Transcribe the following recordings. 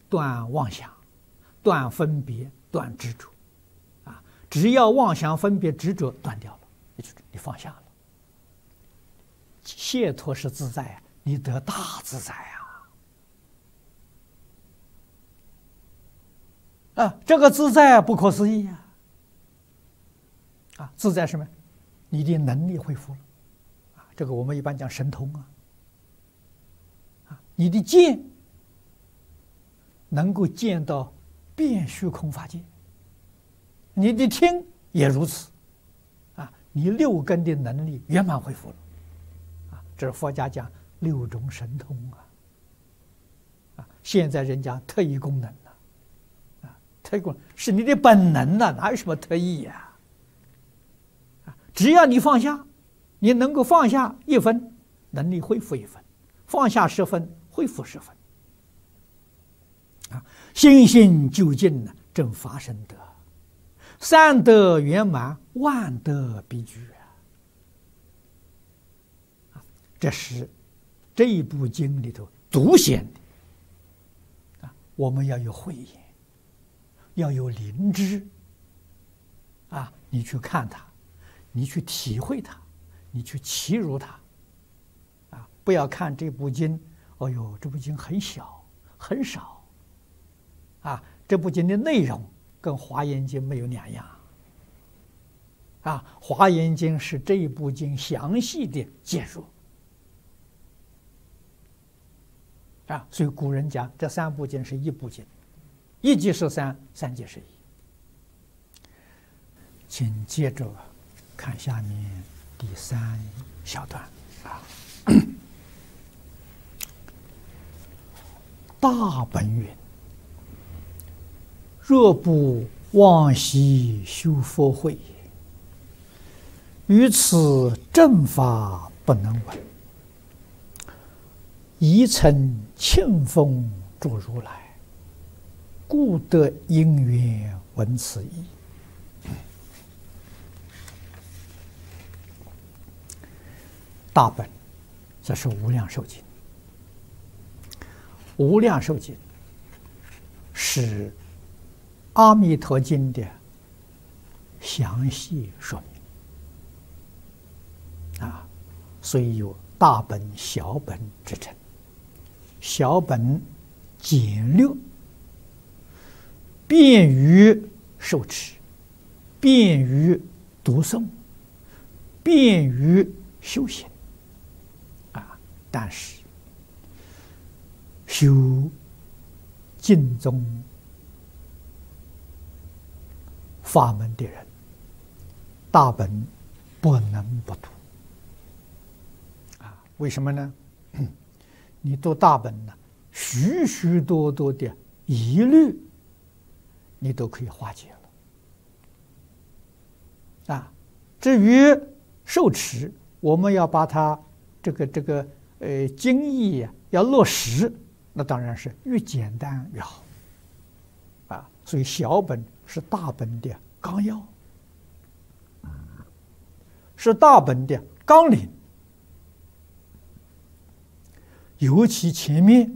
断妄想，断分别，断执着。啊，只要妄想、分别、执着断掉了，你放下了，解脱是自在，你得大自在这个自在不可思议自在什么？你的能力恢复了这个我们一般讲神通你的见能够见到遍虚空法界，你的听也如此你六根的能力圆满恢复了这是佛家讲六种神通现在人家特异功能特异功能是你的本能哪有什么特异只要你放下，你能够放下1分，能力恢复1分；放下10分，恢复10分。心性究竟正法身德，三德圆满，万德必具这是这一部经里头独显的我们要有慧眼，要有灵知你去看它，你去体会它，你去契入它不要看这部经，哦呦，这部经很小很少这部经的内容跟华严经没有两样华严经是这一部经详细的介入所以古人讲这3部经是一部经，1即13，3即11。请接着看下面第3小段大本云：若不往昔修佛慧，于此正法不能闻。宜乘清风著如来，故得因缘闻此意。大本，这是无量寿经。无量寿经是阿弥陀经的详细说明所以有大本小本之称。小本简略，便于受持，便于读诵，便于修行但是修净宗法门的人，大本不能不读为什么呢？你读大本呢，许许多多的疑虑你都可以化解了至于受持，我们要把它这个经义要落实，那当然是越简单越好所以小本是大本的纲要，是大本的纲领。尤其前面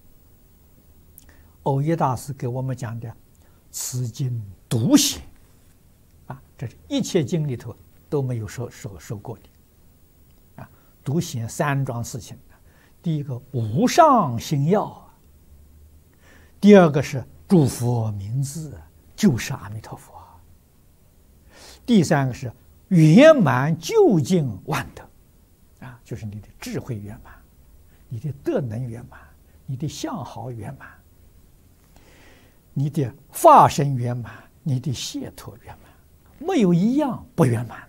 藕益大师给我们讲的此经独显这是一切经里头都没有说过的独显3桩事情。第一个无上心要，第二个是诸佛名字就是阿弥陀佛，第3个是圆满究竟万德就是你的智慧圆满，你的德能圆满，你的相好圆满，你的法身圆满，你的解脱圆满，没有一样不圆满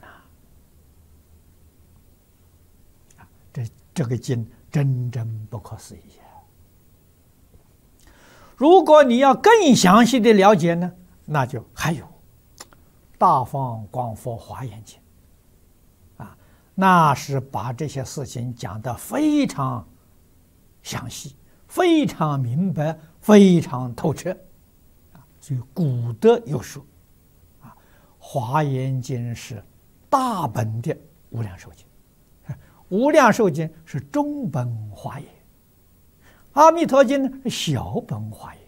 这个经真正不可思议如果你要更详细的了解呢，那就还有大放光佛华严经那是把这些事情讲得非常详细，非常明白，非常透彻所以古德有说华严经是大本的无量寿经，无量寿经是中本华严，阿弥陀经呢是小本华严